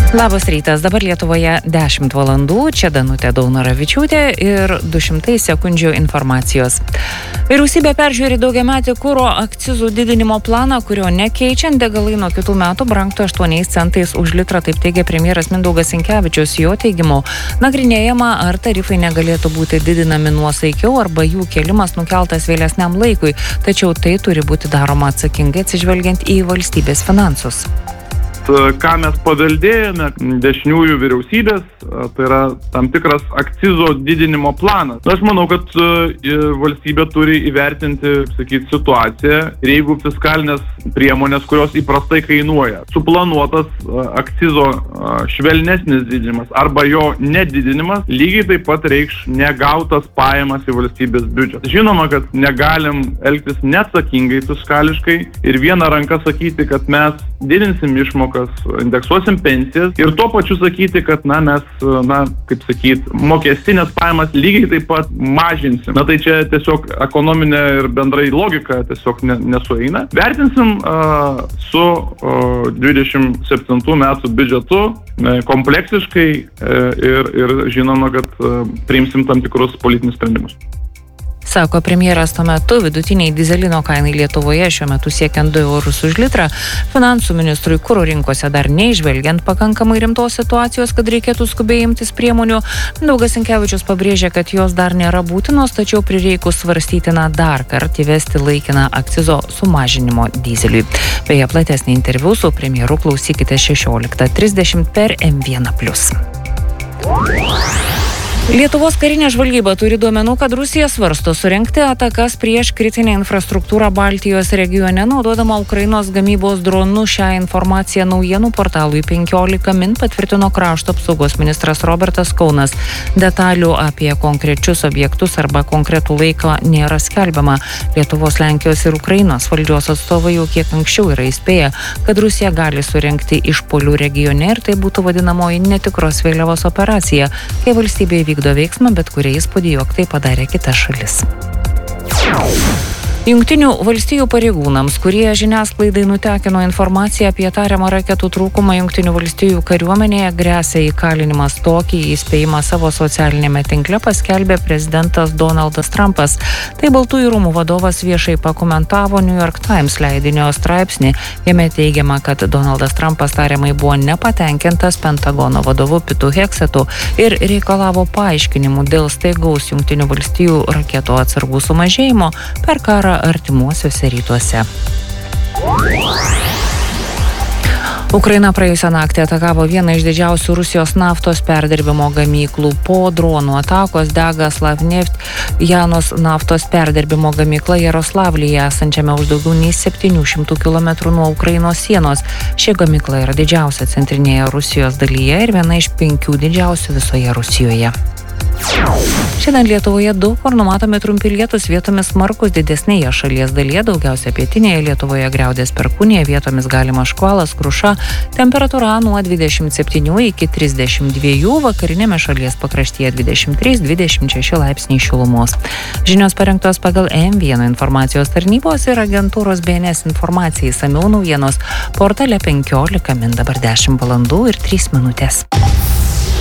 Labas rytas, dabar Lietuvoje 10 valandų, čia Danutė Daunoravičiūtė ir 200 sekundžių informacijos. Vyriausybė peržiūri daugiametį kuro akcizų didinimo planą, kurio nekeičiant degalai nuo kitų metų brangtų 8 centais už litrą, taip teigia premjeras Mindaugas Sinkevičius. Jo teigimu, nagrinėjama, ar tarifai negalėtų būti didinami nuosaikiau arba jų kėlimas nukeltas vėlesniam laikui, tačiau tai turi būti daroma atsakingai atsižvelgiant į valstybės finansus. Ką mes paveldėjome dešiniųjų vyriausybės, tai yra tam tikras akcizo didinimo planas. Aš manau, kad valstybė turi įvertinti, situaciją ir jeigu fiskalinės priemonės, kurios įprastai kainuoja, suplanuotas akcizo švelnesnis didinimas arba jo nedidinimas, lygiai taip pat reikš negautas pajamas į valstybės biudžetą. Žinoma, kad negalim elgtis neatsakingai fiskališkai ir viena ranka sakyti, kad mes didinsim išmokas, indeksuosim pensijas ir tuo pačiu sakyti, kad mes, mokestinės pajamas lygiai taip pat mažinsim. Tai čia tiesiog ekonominė ir bendrai logika tiesiog nesueina. Vertinsim su 27 metų biudžetu kompleksiškai ir žinoma, kad priimsim tam tikrus politinius sprendimus. Sako premjeras, tuo metu vidutiniai dizelino kainai Lietuvoje šiuo metu siekiant 2 eurus už litrą. Finansų ministrui kuro rinkose dar neižvelgiant pakankamai rimtos situacijos, kad reikėtų skubiai imtis priemonių. Mindaugas Sinkevičius pabrėžė, kad jos dar nėra būtinos, tačiau prireikus svarstytina dar kartą įvesti laikiną akcizo sumažinimo dyzeliui. Beje, platesnį interviu su premjeru klausykite 16:30 per M1+. Lietuvos karinė žvalgyba turi duomenų, kad Rusija svarsto surengti atakas prieš kritinę infrastruktūrą Baltijos regione, naudodama Ukrainos gamybos dronų. Šią informaciją naujienų portalui 15 min patvirtino krašto apsaugos ministras Robertas Kaunas. Detalių apie konkrečius objektus arba konkretų laiką nėra skelbiama. Lietuvos, Lenkijos ir Ukrainos valdžios atstovai jau kiek anksčiau yra įspėję, kad Rusija gali surengti išpuolių regione ir tai būtų vadinamoji netikros vėliavos operacija, kai valstybė vykdo veiksmą, bet kurie įspūdį, jog tai padarė kita šalis. Jungtinių valstijų pareigūnams, kurie žiniasklaidai nutekino informaciją apie tariamą raketų trūkumą Jungtinių valstijų kariuomenėje, gresia įkalinimas. Tokį įspėjimą savo socialinėme tinkle paskelbė prezidentas Donaldas Trumpas. Tai Baltųjų rūmų vadovas viešai pakomentavo New York Times leidinio straipsnį. Jame teigiama, kad Donaldas Trumpas tariamai buvo nepatenkintas Pentagono vadovu Pitu Heksetu ir reikalavo paaiškinimų dėl staigaus Jungtinių valstijų raketų atsargų sumažėjimo per karą artimuosiuose rytuose. Ukraina praėjusią naktį atakavo vieną iš didžiausių Rusijos naftos perdirbimo gamyklų. Po dronų atakos dega Slavneft Janos naftos perdirbimo gamykla Jaroslavlyje, esančiame už daugiau nei 700 km nuo Ukrainos sienos. Ši gamykla yra didžiausia centrinėje Rusijos dalyje ir viena iš 5 didžiausių visoje Rusijoje. Šiandien Lietuvoje daug kur numatomi trumpi lietūs, vietomis smarkūs didesnėje šalies dalyje, daugiausia pietinėje Lietuvoje griaudės perkūnija, vietomis galima škvalas, kruša, temperatūra nuo 27 iki 32, vakarinėme šalies pakraštyje 23-26 laipsniai šilumos. Žinios parengtos pagal M1 informacijos tarnybos ir agentūros BNS informacijai. Išsamiau naujienos portale 15 min, dabar 10 valandų ir 3 minutės.